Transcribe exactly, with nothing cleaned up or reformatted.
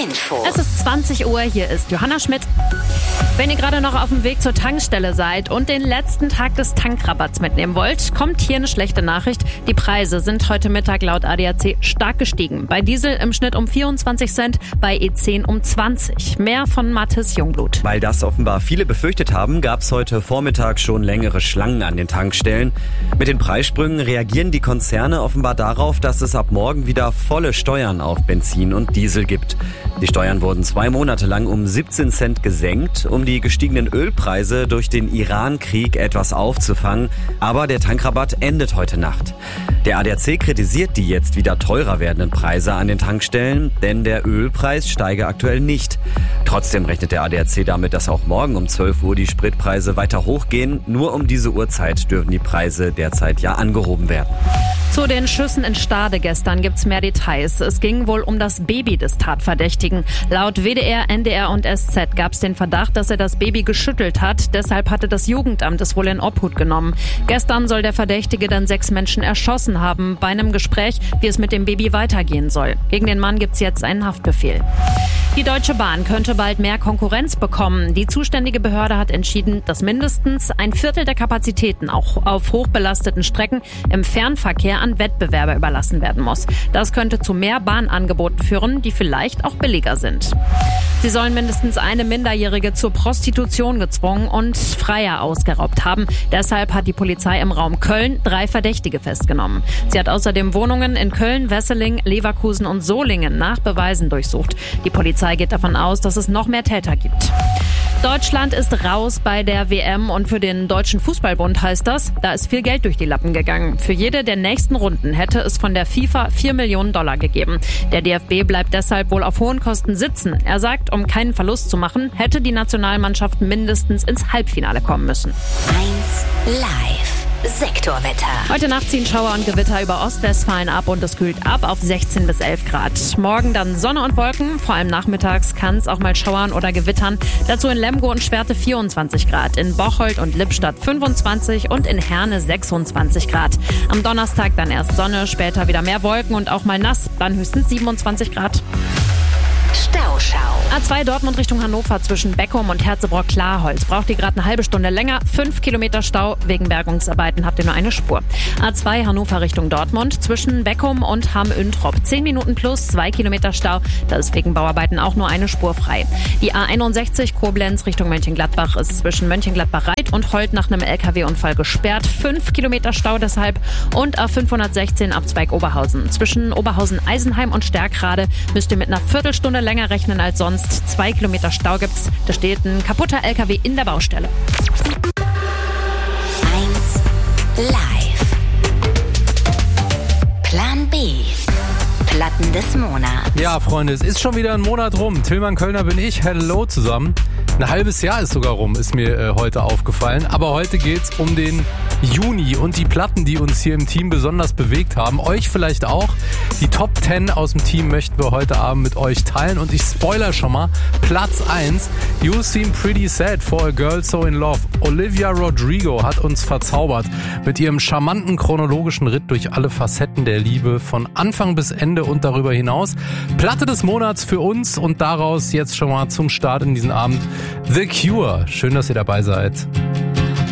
Info. Es ist zwanzig Uhr, hier ist Johanna Schmidt. Wenn ihr gerade noch auf dem Weg zur Tankstelle seid und den letzten Tag des Tankrabatts mitnehmen wollt, kommt hier eine schlechte Nachricht. Die Preise sind heute Mittag laut A D A C stark gestiegen. Bei Diesel im Schnitt um vierundzwanzig Cent, bei E zehn um zwanzig. Mehr von Mathis Jungblut. Weil das offenbar viele befürchtet haben, gab es heute Vormittag schon längere Schlangen an den Tankstellen. Mit den Preissprüngen reagieren die Konzerne offenbar darauf, dass es ab morgen wieder volle Steuern auf Benzin und Diesel gibt. Die Steuern wurden zwei Monate lang um siebzehn Cent gesenkt, um die gestiegenen Ölpreise durch den Iran-Krieg etwas aufzufangen. Aber der Tankrabatt endet heute Nacht. Der A D A C kritisiert die jetzt wieder teurer werdenden Preise an den Tankstellen, denn der Ölpreis steige aktuell nicht. Trotzdem rechnet der A D A C damit, dass auch morgen um zwölf Uhr die Spritpreise weiter hochgehen. Nur um diese Uhrzeit dürfen die Preise derzeit ja angehoben werden. Zu den Schüssen in Stade gestern gibt's mehr Details. Es ging wohl um das Baby des Tatverdächtigen. Laut W D R, N D R und S Z gab's den Verdacht, dass er das Baby geschüttelt hat. Deshalb hatte das Jugendamt es wohl in Obhut genommen. Gestern soll der Verdächtige dann sechs Menschen erschossen haben bei einem Gespräch, wie es mit dem Baby weitergehen soll. Gegen den Mann gibt's jetzt einen Haftbefehl. Die Deutsche Bahn könnte bald mehr Konkurrenz bekommen. Die zuständige Behörde hat entschieden, dass mindestens ein Viertel der Kapazitäten auch auf hochbelasteten Strecken im Fernverkehr an Wettbewerber überlassen werden muss. Das könnte zu mehr Bahnangeboten führen, die vielleicht auch billiger sind. Sie sollen mindestens eine Minderjährige zur Prostitution gezwungen und Freier ausgeraubt haben. Deshalb hat die Polizei im Raum Köln drei Verdächtige festgenommen. Sie hat außerdem Wohnungen in Köln, Wesseling, Leverkusen und Solingen nach Beweisen durchsucht. Die Polizei geht davon aus, dass es noch mehr Täter gibt. Deutschland ist raus bei der W M und für den Deutschen Fußballbund heißt das, da ist viel Geld durch die Lappen gegangen. Für jede der nächsten Runden hätte es von der FIFA vier Millionen Dollar gegeben. Der D F B bleibt deshalb wohl auf hohen Kosten sitzen. Er sagt, um keinen Verlust zu machen, hätte die Nationalmannschaft mindestens ins Halbfinale kommen müssen. eins Live. Sektorwetter. Heute Nacht ziehen Schauer und Gewitter über Ostwestfalen ab und es kühlt ab auf sechzehn bis elf Grad. Morgen dann Sonne und Wolken, vor allem nachmittags kann es auch mal schauern oder gewittern. Dazu in Lemgo und Schwerte vierundzwanzig Grad, in Bocholt und Lippstadt fünfundzwanzig und in Herne sechsundzwanzig Grad. Am Donnerstag dann erst Sonne, später wieder mehr Wolken und auch mal nass, dann höchstens siebenundzwanzig Grad. Stauschau. A zwei Dortmund Richtung Hannover zwischen Beckum und Herzebrock-Klarholz. Braucht ihr gerade eine halbe Stunde länger. Fünf Kilometer Stau. Wegen Bergungsarbeiten habt ihr nur eine Spur. A zwei Hannover Richtung Dortmund zwischen Beckum und Hamm-Üntrop. Zehn Minuten plus, zwei Kilometer Stau. Da ist wegen Bauarbeiten auch nur eine Spur frei. Die A einundsechzig Koblenz Richtung Mönchengladbach ist zwischen Mönchengladbach-Reit und Holt nach einem L K W-Unfall gesperrt. Fünf Kilometer Stau deshalb. Und A fünfhundertsechzehn Abzweig Oberhausen. Zwischen Oberhausen-Eisenheim und Stärkrade müsst ihr mit einer Viertelstunde länger rechnen als sonst. Zwei Kilometer Stau gibt's. Da steht ein kaputter L K W in der Baustelle. eins Live. Plan B. Platten des Monats. Ja, Freunde, es ist schon wieder ein Monat rum. Tillmann Kölner bin ich. Hello zusammen. Ein halbes Jahr ist sogar rum, ist mir äh, heute aufgefallen. Aber heute geht's um den Juni und die Platten, die uns hier im Team besonders bewegt haben. Euch vielleicht auch. Die Top zehn aus dem Team möchten wir heute Abend mit euch teilen. Und ich spoiler schon mal. Platz eins. You Seem Pretty Sad for a Girl So in Love. Olivia Rodrigo hat uns verzaubert mit ihrem charmanten chronologischen Ritt durch alle Facetten der Liebe von Anfang bis Ende und darüber hinaus. Platte des Monats für uns und daraus jetzt schon mal zum Start in diesen Abend The Cure. Schön, dass ihr dabei seid.